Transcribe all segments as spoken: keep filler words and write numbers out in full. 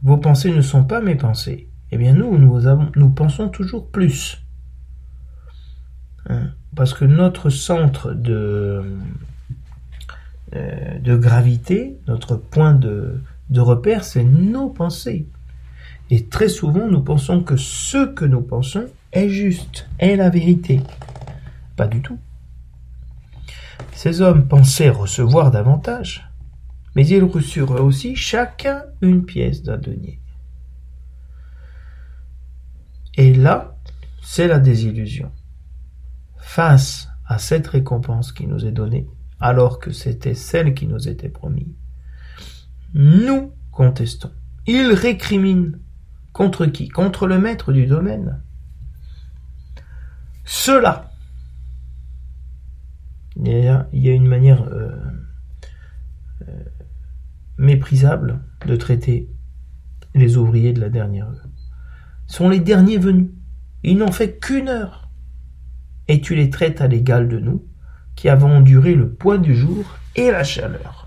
vos pensées ne sont pas mes pensées. Eh bien nous, nous, avons, nous pensons toujours plus. Hein, parce que notre centre de, euh, de gravité, notre point de, de repère, c'est nos pensées. Et très souvent, nous pensons que ce que nous pensons est juste, est la vérité. Pas du tout. Ces hommes pensaient recevoir davantage, mais ils reçurent aussi chacun une pièce d'un denier. Et là, c'est la désillusion. Face à cette récompense qui nous est donnée, alors que c'était celle qui nous était promise, nous contestons. Ils récriminent. Contre qui? Contre le maître du domaine. Cela, il y a, il y a une manière euh, euh, méprisable de traiter les ouvriers de la dernière heure. Sont les derniers venus. Ils n'ont fait qu'une heure. Et tu les traites à l'égal de nous, qui avons enduré le poids du jour et la chaleur.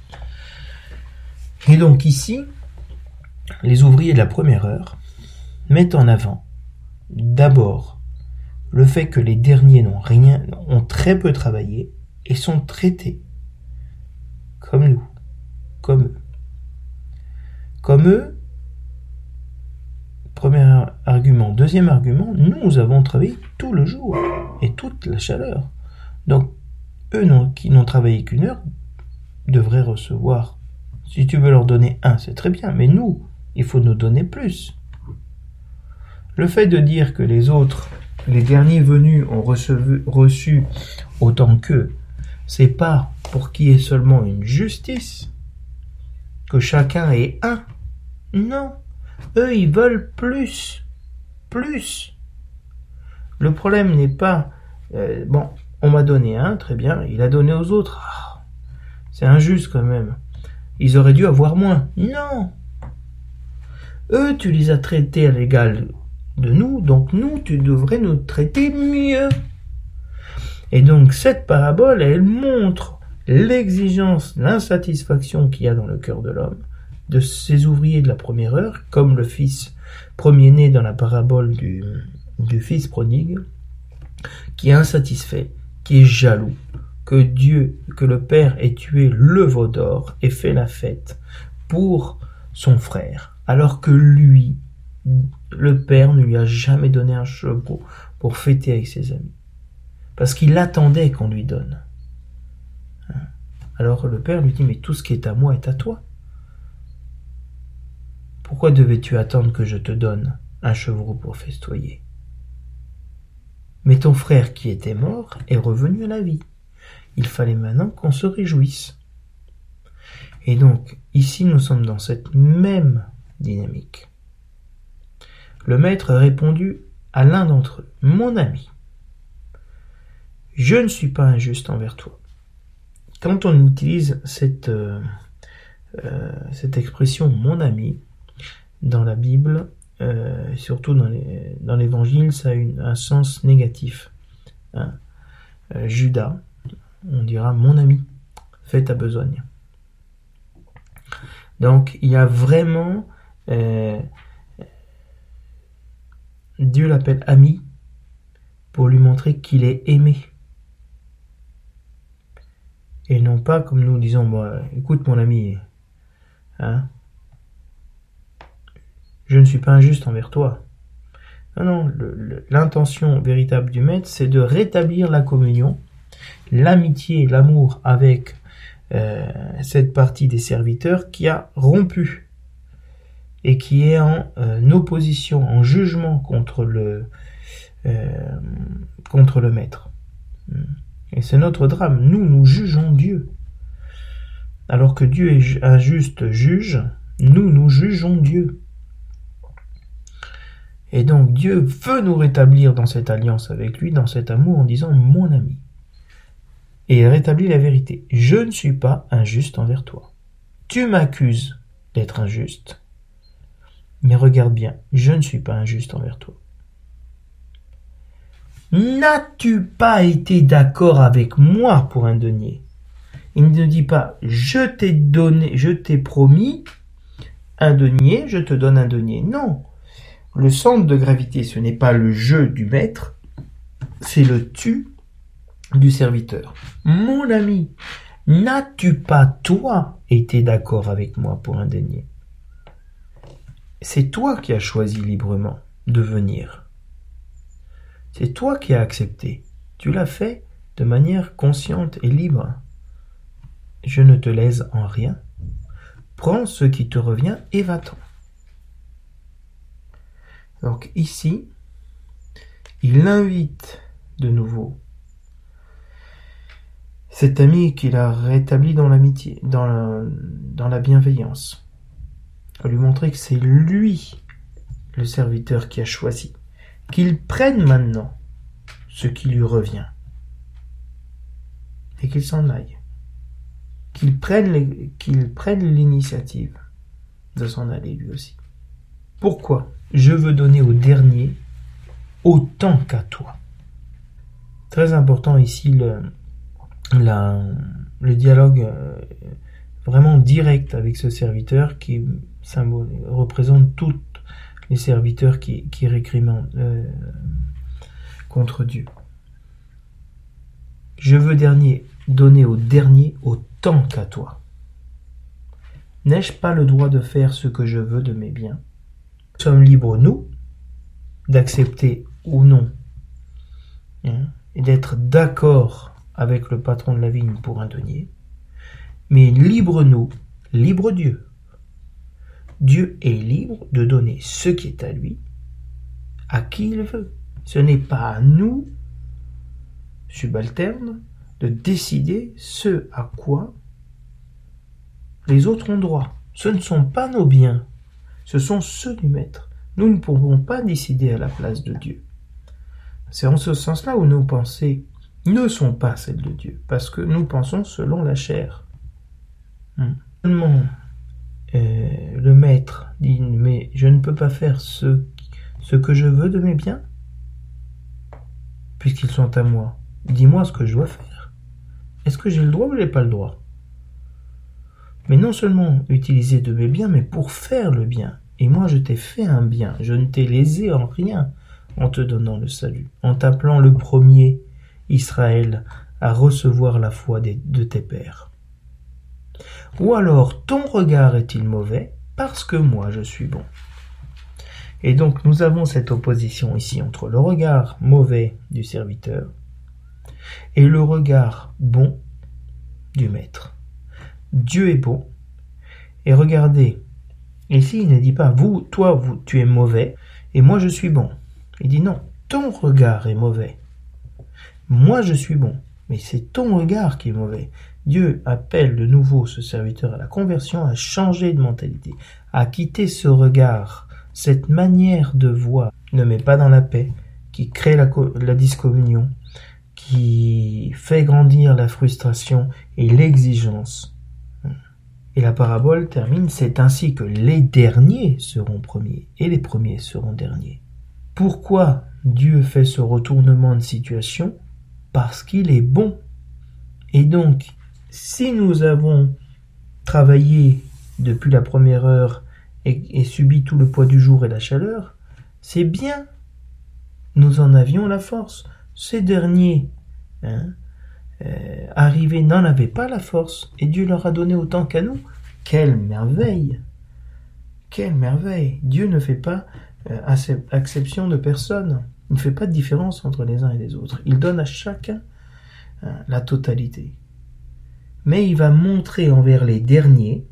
Et donc ici, les ouvriers de la première heure mettent en avant d'abord le fait que les derniers n'ont rien, ont très peu travaillé et sont traités comme nous, comme eux. Comme eux, premier argument. Deuxième argument, nous, nous avons travaillé tout le jour et toute la chaleur. Donc, eux non, qui n'ont travaillé qu'une heure devraient recevoir. Si tu veux leur donner un, c'est très bien, mais nous, il faut nous donner plus. Le fait de dire que les autres, les derniers venus ont reçu, reçu autant qu'eux, c'est pas pour qu'il y ait seulement une justice, que chacun ait un. Non, eux ils veulent plus, plus. Le problème n'est pas, euh, bon, on m'a donné un, très bien, il a donné aux autres. Ah, c'est injuste quand même. Ils auraient dû avoir moins. Non. Eux, tu les as traités à l'égal de nous, donc nous, tu devrais nous traiter mieux. Et donc, cette parabole, elle montre l'exigence, l'insatisfaction qu'il y a dans le cœur de l'homme, de ces ouvriers de la première heure, comme le fils premier-né dans la parabole du, du fils prodigue, qui est insatisfait, qui est jaloux, que Dieu, que le Père ait tué le veau d'or et fait la fête pour son frère, alors que lui, le Père ne lui a jamais donné un chevreau pour fêter avec ses amis, parce qu'il attendait qu'on lui donne. Alors le Père lui dit, mais tout ce qui est à moi est à toi. Pourquoi devais-tu attendre que je te donne un chevreau pour festoyer? Mais ton frère qui était mort est revenu à la vie. Il fallait maintenant qu'on se réjouisse. Et donc, ici, nous sommes dans cette même dynamique. Le maître a répondu à l'un d'entre eux, « Mon ami, je ne suis pas injuste envers toi. » Quand on utilise cette, euh, euh, cette expression « mon ami », dans la Bible, euh, surtout dans, les, dans l'Évangile, ça a une, un sens négatif. Hein. Euh, Judas, on dira « mon ami, fais ta besogne ». Donc, il y a vraiment... Euh, Dieu l'appelle ami pour lui montrer qu'il est aimé. Et non pas comme nous disons, bon, écoute mon ami, hein, je ne suis pas injuste envers toi. Non, non, le, le, l'intention véritable du maître, c'est de rétablir la communion, l'amitié, l'amour avec euh, cette partie des serviteurs qui a rompu et qui est en euh, opposition, en jugement contre le, euh, contre le maître. Et c'est notre drame. Nous, nous jugeons Dieu. Alors que Dieu est un juste juge, nous, nous jugeons Dieu. Et donc Dieu veut nous rétablir dans cette alliance avec lui, dans cet amour, en disant « mon ami ». Et il rétablit la vérité. Je ne suis pas injuste envers toi. Tu m'accuses d'être injuste. Mais regarde bien, je ne suis pas injuste envers toi. N'as-tu pas été d'accord avec moi pour un denier? Il ne dit pas, je t'ai donné, je t'ai promis un denier, je te donne un denier. Non. Le centre de gravité, ce n'est pas le je du maître, c'est le tu du serviteur. Mon ami, n'as-tu pas, toi, été d'accord avec moi pour un denier? C'est toi qui as choisi librement de venir. C'est toi qui as accepté. Tu l'as fait de manière consciente et libre. Je ne te lèse en rien. Prends ce qui te revient et va-t'en. Donc ici, il invite de nouveau cet ami qu'il a rétabli dans l'amitié, dans la, dans la bienveillance, à lui montrer que c'est lui, le serviteur, qui a choisi, qu'il prenne maintenant ce qui lui revient et qu'il s'en aille, qu'il prenne, les, qu'il prenne l'initiative de s'en aller lui aussi. Pourquoi? Je veux donner au dernier autant qu'à toi. Très important ici le, la, le dialogue euh, vraiment direct avec ce serviteur qui symbole, représente tous les serviteurs qui, qui récriment euh, contre Dieu. Je veux dernier donner au dernier autant qu'à toi. N'ai-je pas le droit de faire ce que je veux de mes biens? Nous sommes libres, nous, d'accepter ou non, hein, et d'être d'accord avec le patron de la vigne pour un denier. Mais libre nous, libre Dieu. Dieu est libre de donner ce qui est à lui, à qui il veut. Ce n'est pas à nous, subalternes, de décider ce à quoi les autres ont droit. Ce ne sont pas nos biens, ce sont ceux du maître. Nous ne pouvons pas décider à la place de Dieu. C'est en ce sens-là où nos pensées ne sont pas celles de Dieu, parce que nous pensons selon la chair. Hum. Seulement, euh, le maître dit, mais je ne peux pas faire ce, ce que je veux de mes biens, puisqu'ils sont à moi. Dis-moi ce que je dois faire. Est-ce que j'ai le droit ou j'ai pas le droit? Mais non seulement utiliser de mes biens, mais pour faire le bien. Et moi, je t'ai fait un bien. Je ne t'ai lésé en rien en te donnant le salut, en t'appelant le premier Israël à recevoir la foi des, de tes pères. Ou alors, ton regard est-il mauvais parce que moi, je suis bon? Et donc, nous avons cette opposition ici entre le regard mauvais du serviteur et le regard bon du maître. Dieu est bon. Et regardez, ici, il ne dit pas, vous, toi, vous, tu es mauvais, et moi, je suis bon. Il dit non, ton regard est mauvais. Moi, je suis bon, mais c'est ton regard qui est mauvais. Dieu appelle de nouveau ce serviteur à la conversion, à changer de mentalité, à quitter ce regard, cette manière de voir, ne met pas dans la paix, qui crée la, la discommunion, qui fait grandir la frustration et l'exigence. Et la parabole termine, c'est ainsi que les derniers seront premiers et les premiers seront derniers. Pourquoi Dieu fait ce retournement de situation? Parce qu'il est bon. Et donc, si nous avons travaillé depuis la première heure et, et subi tout le poids du jour et la chaleur, c'est bien. Nous en avions la force. Ces derniers, hein, Euh, arrivés n'en avaient pas la force et Dieu leur a donné autant qu'à nous. Quelle merveille! Quelle merveille! Dieu ne fait pas euh, acception de personne. Il ne fait pas de différence entre les uns et les autres. Il donne à chacun euh, la totalité. Mais il va montrer envers les derniers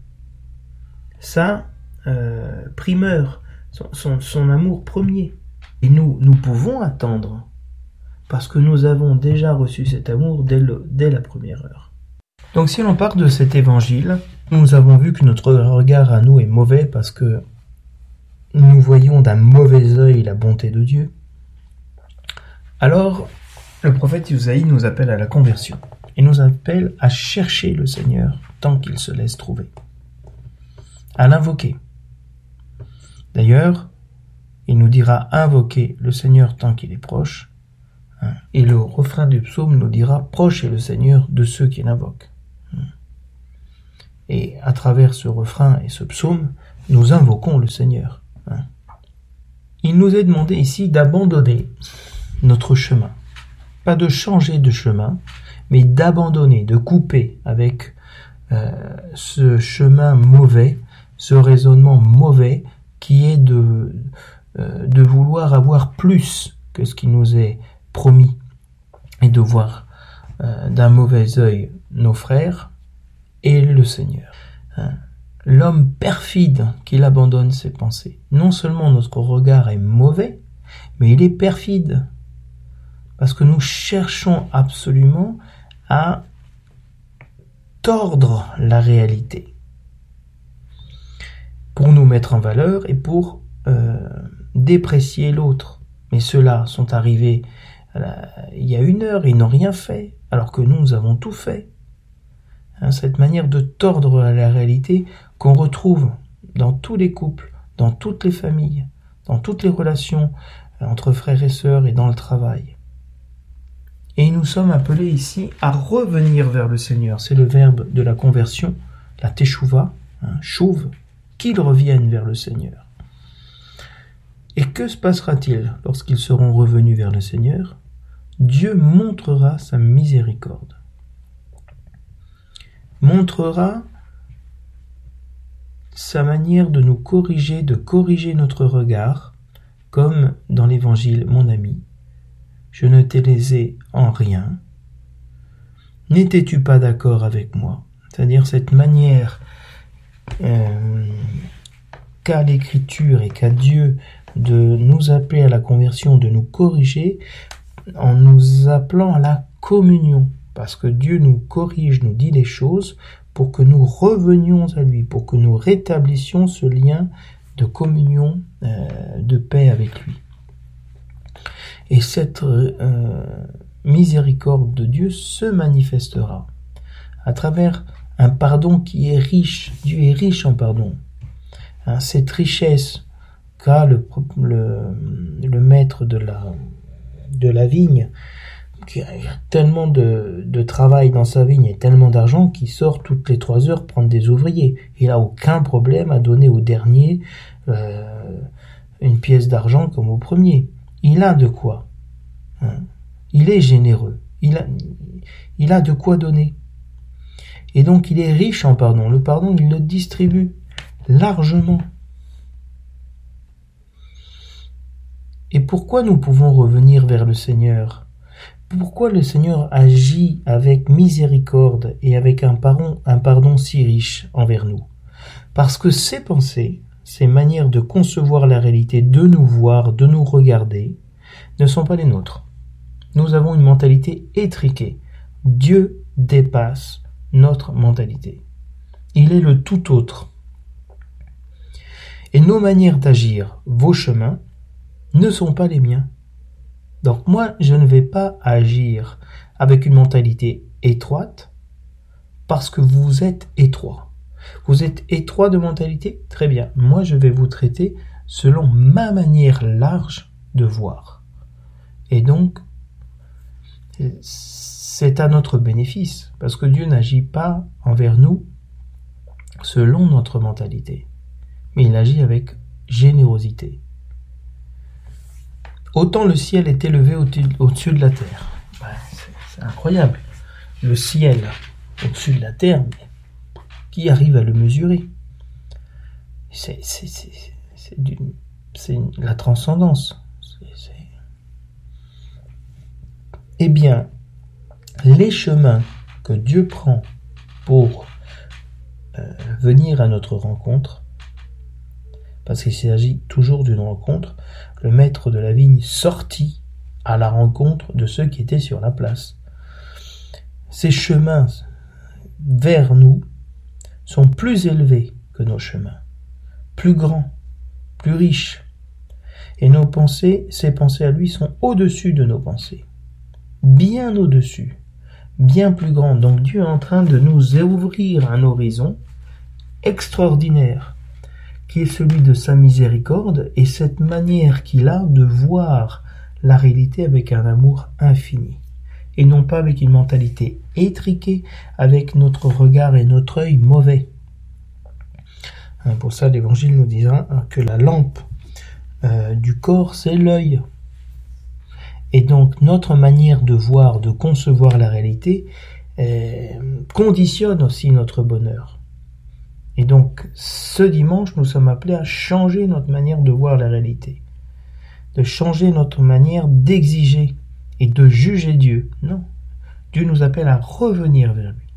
sa euh, primeur, son, son, son amour premier. Et nous, nous pouvons attendre parce que nous avons déjà reçu cet amour dès, le, dès la première heure. Donc si l'on part de cet évangile, nous avons vu que notre regard à nous est mauvais parce que nous voyons d'un mauvais œil la bonté de Dieu. Alors, le prophète Isaïe nous appelle à la conversion et nous appelle à chercher le Seigneur tant qu'il se laisse trouver, à l'invoquer. D'ailleurs, il nous dira invoquer le Seigneur tant qu'il est proche. Et le refrain du psaume nous dira « Proche est le Seigneur de ceux qui l'invoquent ». Et à travers ce refrain et ce psaume, nous invoquons le Seigneur. Hein. Il nous est demandé ici d'abandonner notre chemin. Pas de changer de chemin, mais d'abandonner, de couper avec euh, ce chemin mauvais, ce raisonnement mauvais qui est de, euh, de vouloir avoir plus que ce qui nous est promis et de voir euh, d'un mauvais œil nos frères et le Seigneur. Hein. L'homme perfide qu'il abandonne ses pensées. Non seulement notre regard est mauvais, mais il est perfide. Parce que nous cherchons absolument à tordre la réalité pour nous mettre en valeur et pour euh, déprécier l'autre. Mais ceux-là sont arrivés la, il y a une heure, ils n'ont rien fait, alors que nous, nous avons tout fait. Hein, cette manière de tordre la réalité qu'on retrouve dans tous les couples, dans toutes les familles, dans toutes les relations entre frères et sœurs et dans le travail. Et nous sommes appelés ici à revenir vers le Seigneur. C'est le verbe de la conversion, la teshuva, hein, chouve, qu'ils reviennent vers le Seigneur. Et que se passera-t-il lorsqu'ils seront revenus vers le Seigneur? Dieu montrera sa miséricorde. Montrera sa manière de nous corriger, de corriger notre regard, comme dans l'Évangile, mon ami. Je ne t'ai lésé en rien. N'étais-tu pas d'accord avec moi? C'est-à-dire cette manière euh, qu'a l'Écriture et qu'a Dieu de nous appeler à la conversion, de nous corriger, en nous appelant à la communion. Parce que Dieu nous corrige, nous dit les choses pour que nous revenions à lui, pour que nous rétablissions ce lien de communion, euh, de paix avec lui. Et cette euh, miséricorde de Dieu se manifestera à travers un pardon qui est riche. Dieu est riche en pardon. Hein, cette richesse qu'a le, le, le maître de la, de la vigne, qui a tellement de, de travail dans sa vigne et tellement d'argent qu'il sort toutes les trois heures prendre des ouvriers. Il n'a aucun problème à donner au dernier euh, une pièce d'argent comme au premier. Il a de quoi. Hein. Il est généreux. Il a, il a de quoi donner. Et donc il est riche en pardon. Le pardon, il le distribue largement. Et pourquoi nous pouvons revenir vers le Seigneur? Pourquoi le Seigneur agit avec miséricorde et avec un pardon, un pardon si riche envers nous? Parce que ses pensées, ses manières de concevoir la réalité, de nous voir, de nous regarder, ne sont pas les nôtres. Nous avons une mentalité étriquée. Dieu dépasse notre mentalité. Il est le tout autre. Et nos manières d'agir, vos chemins, ne sont pas les miens. Donc moi, je ne vais pas agir avec une mentalité étroite parce que vous êtes étroit. Vous êtes étroit de mentalité? Très bien. Moi, je vais vous traiter selon ma manière large de voir. Et donc, c'est à notre bénéfice, parce que Dieu n'agit pas envers nous selon notre mentalité, mais il agit avec générosité. Autant le ciel est élevé au-dessus de la terre. Ouais, c'est, c'est incroyable. Le ciel au-dessus de la terre, mais qui arrive à le mesurer? C'est, c'est, c'est, c'est, du, c'est la transcendance. C'est, c'est... Eh bien, les chemins que Dieu prend pour euh, venir à notre rencontre, parce qu'il s'agit toujours d'une rencontre, le maître de la vigne sortit à la rencontre de ceux qui étaient sur la place. Ces chemins vers nous sont plus élevés que nos chemins, plus grands, plus riches. Et nos pensées, ses pensées à lui sont au-dessus de nos pensées, bien au-dessus, bien plus grandes. Donc Dieu est en train de nous ouvrir un horizon extraordinaire, qui est celui de sa miséricorde et cette manière qu'il a de voir la réalité avec un amour infini. Et non pas avec une mentalité étriquée, avec notre regard et notre œil mauvais. Pour ça, l'Évangile nous dira que la lampe euh, du corps, c'est l'œil. Et donc, notre manière de voir, de concevoir la réalité, euh, conditionne aussi notre bonheur. Et donc, ce dimanche, nous sommes appelés à changer notre manière de voir la réalité, de changer notre manière d'exiger et de juger Dieu. Non, Dieu nous appelle à revenir vers lui.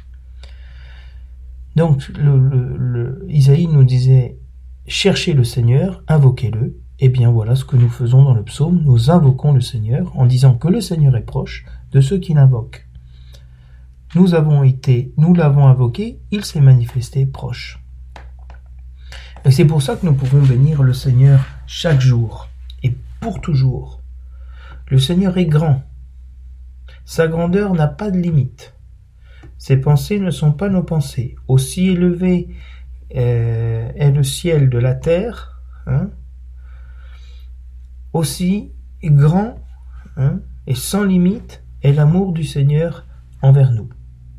Donc, le, le, le, Isaïe nous disait, cherchez le Seigneur, invoquez-le. Eh bien, voilà ce que nous faisons dans le psaume. Nous invoquons le Seigneur en disant que le Seigneur est proche de ceux qui l'invoquent. Nous avons été, nous l'avons invoqué, il s'est manifesté proche. Et c'est pour ça que nous pouvons bénir le Seigneur chaque jour et pour toujours. Le Seigneur est grand. Sa grandeur n'a pas de limite. Ses pensées ne sont pas nos pensées. Aussi élevé euh, est le ciel de la terre, hein, aussi grand hein, et sans limite est l'amour du Seigneur envers nous.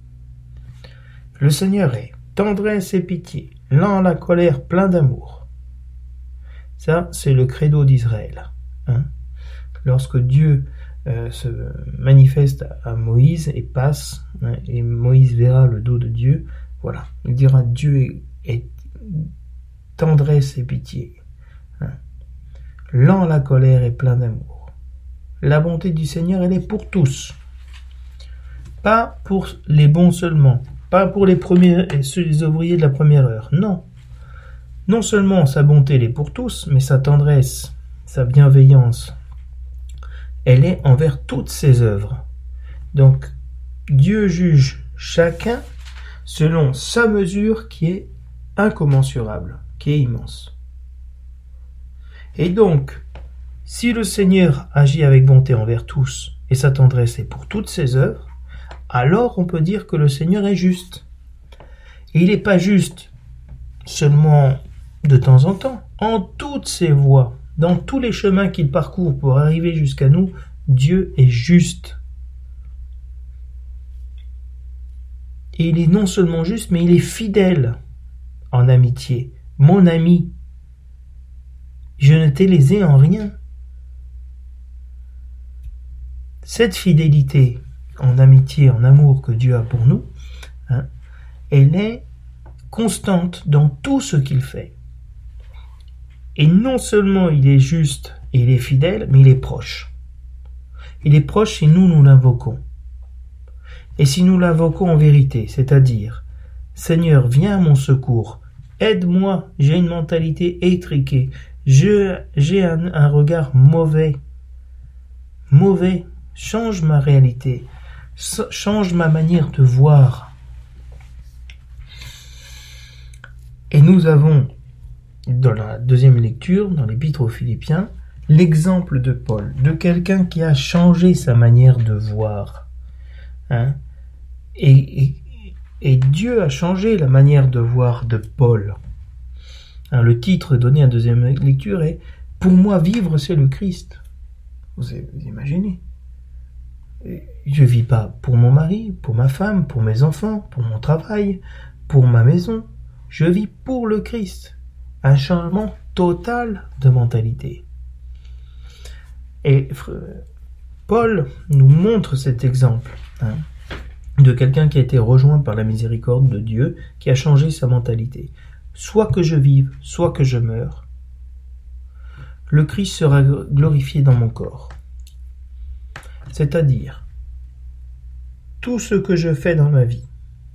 Le Seigneur est tendresse et pitié, lent à la colère, plein d'amour. Ça, c'est le credo d'Israël. Hein. Lorsque Dieu Euh, se manifeste à Moïse et passe, hein, et Moïse verra le dos de Dieu, voilà, il dira Dieu est, est tendresse et pitié, hein. Lent à la colère et plein d'amour. La bonté du Seigneur, elle est pour tous, pas pour les bons seulement, pas pour les premiers, ceux les ouvriers de la première heure, non. Non seulement sa bonté elle est pour tous, mais sa tendresse, sa bienveillance, elle est envers toutes ses œuvres. Donc, Dieu juge chacun selon sa mesure qui est incommensurable, qui est immense. Et donc, si le Seigneur agit avec bonté envers tous et sa tendresse est pour toutes ses œuvres, alors on peut dire que le Seigneur est juste. Et il n'est pas juste seulement de temps en temps, en toutes ses voies. Dans tous les chemins qu'il parcourt pour arriver jusqu'à nous, Dieu est juste. Et il est non seulement juste, mais il est fidèle en amitié. Mon ami, je ne t'ai lésé en rien. Cette fidélité en amitié, en amour que Dieu a pour nous, hein, elle est constante dans tout ce qu'il fait. Et non seulement il est juste et il est fidèle, mais il est proche. Il est proche si nous, nous l'invoquons. Et si nous l'invoquons en vérité, c'est-à-dire, Seigneur, viens à mon secours, aide-moi, j'ai une mentalité étriquée, je, j'ai un, un regard mauvais, mauvais, change ma réalité, change ma manière de voir. Et nous avons dans la deuxième lecture, dans l'Épître aux Philippiens, l'exemple de Paul, de quelqu'un qui a changé sa manière de voir. Hein? Et, et, et Dieu a changé la manière de voir de Paul. Hein, le titre donné à la deuxième lecture est « Pour moi, vivre, c'est le Christ ». Vous, vous imaginez? Je ne vis pas pour mon mari, pour ma femme, pour mes enfants, pour mon travail, pour ma maison. Je vis pour le Christ. Un changement total de mentalité. Et Paul nous montre cet exemple hein, de quelqu'un qui a été rejoint par la miséricorde de Dieu, qui a changé sa mentalité. Soit que je vive, soit que je meure, le Christ sera glorifié dans mon corps. C'est-à-dire, tout ce que je fais dans ma vie,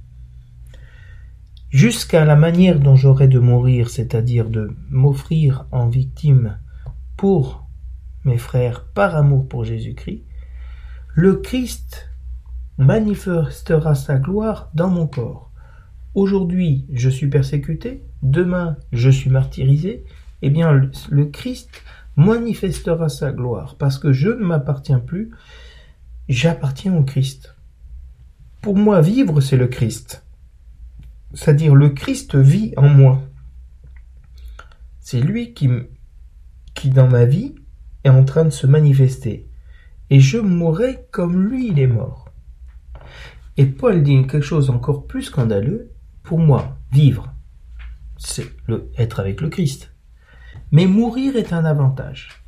jusqu'à la manière dont j'aurai de mourir, c'est-à-dire de m'offrir en victime pour mes frères par amour pour Jésus-Christ, le Christ manifestera sa gloire dans mon corps. Aujourd'hui, je suis persécuté, demain, je suis martyrisé, eh bien, le, le Christ manifestera sa gloire, parce que je ne m'appartiens plus, j'appartiens au Christ. Pour moi, vivre, c'est le Christ. C'est-à-dire, le Christ vit en moi. C'est lui qui, qui, dans ma vie, est en train de se manifester. Et je mourrai comme lui, il est mort. Et Paul dit quelque chose encore plus scandaleux. Pour moi, vivre, c'est le, être avec le Christ. Mais mourir est un avantage.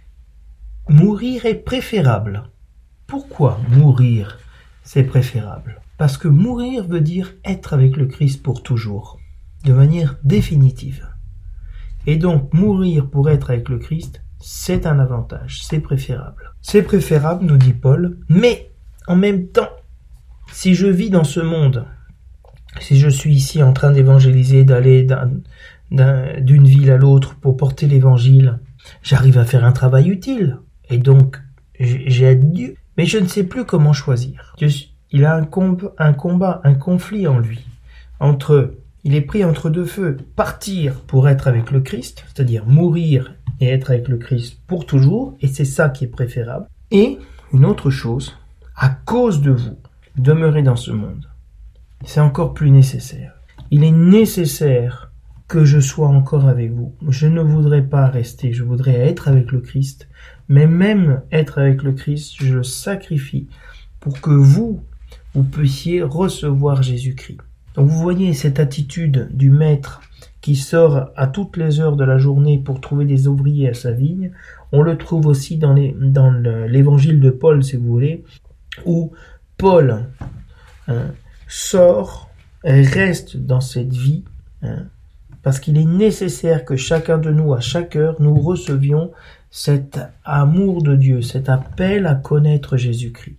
Mourir est préférable. Pourquoi mourir, c'est préférable? Parce que mourir veut dire être avec le Christ pour toujours, de manière définitive. Et donc, mourir pour être avec le Christ, c'est un avantage, c'est préférable. C'est préférable, nous dit Paul, mais en même temps, si je vis dans ce monde, si je suis ici en train d'évangéliser, d'aller d'un, d'un, d'une ville à l'autre pour porter l'évangile, j'arrive à faire un travail utile, et donc j'aide Dieu, mais je ne sais plus comment choisir. Je suis, il a un, comb, un combat, un conflit en lui, entre, il est pris entre deux feux, partir pour être avec le Christ, c'est-à-dire mourir et être avec le Christ pour toujours, et c'est ça qui est préférable, et une autre chose, à cause de vous, demeurer dans ce monde. C'est encore plus nécessaire. Il est nécessaire que je sois encore avec vous. Je ne voudrais pas rester, je voudrais être avec le Christ, mais même être avec le Christ, je le sacrifie pour que vous, vous puissiez recevoir Jésus-Christ. Donc vous voyez cette attitude du maître qui sort à toutes les heures de la journée pour trouver des ouvriers à sa vigne. On le trouve aussi dans, les, dans le, l'évangile de Paul, si vous voulez, où Paul hein, sort et reste dans cette vie, hein, parce qu'il est nécessaire que chacun de nous, à chaque heure, nous recevions cet amour de Dieu, cet appel à connaître Jésus-Christ.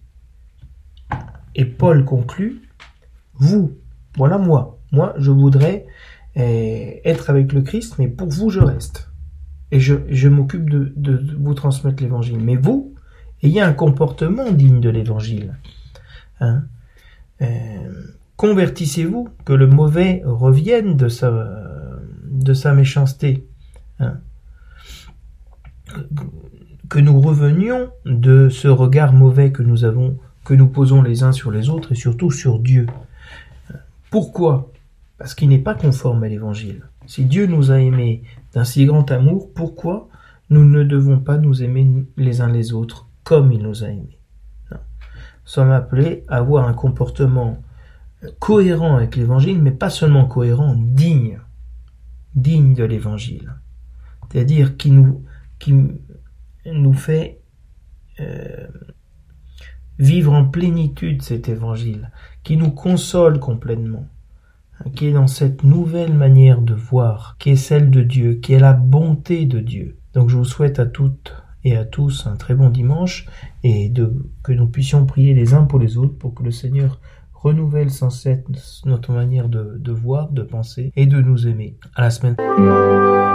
Et Paul conclut, vous, voilà moi, moi je voudrais eh, être avec le Christ, mais pour vous je reste. Et je, je m'occupe de, de, de vous transmettre l'évangile. Mais vous, ayez un comportement digne de l'évangile. Hein euh, convertissez-vous, que le mauvais revienne de sa, de sa méchanceté. Hein que nous revenions de ce regard mauvais que nous avons, que nous posons les uns sur les autres et surtout sur Dieu. Pourquoi? Parce qu'il n'est pas conforme à l'évangile. Si Dieu nous a aimés d'un si grand amour, pourquoi nous ne devons pas nous aimer les uns les autres comme il nous a aimés? Non. Nous sommes appelés à avoir un comportement cohérent avec l'évangile, mais pas seulement cohérent, digne, digne de l'évangile. C'est-à-dire qui nous, qui nous fait euh, vivre en plénitude cet évangile, qui nous console complètement, hein, qui est dans cette nouvelle manière de voir, qui est celle de Dieu, qui est la bonté de Dieu. Donc je vous souhaite à toutes et à tous un très bon dimanche et de, que nous puissions prier les uns pour les autres pour que le Seigneur renouvelle sans cesse notre manière de, de voir, de penser et de nous aimer. À la semaine prochaine.